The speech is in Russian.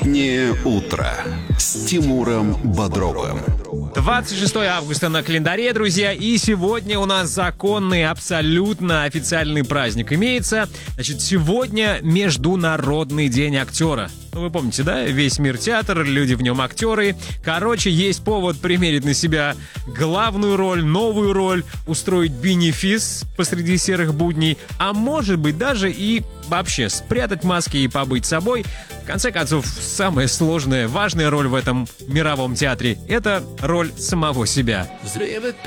Летнее утро с Тимуром Бодровым. 26 августа на календаре, друзья, и сегодня у нас законный, абсолютно официальный праздник имеется. Значит, сегодня Международный день актера. Ну, вы помните, да? Весь мир театр, люди в нем актеры. Короче, есть повод примерить на себя главную роль, новую роль, устроить бенефис посреди серых будней, а может быть даже и вообще спрятать маски и побыть собой. В конце концов, самая сложная, важная роль в этом мировом театре — это роль самого себя.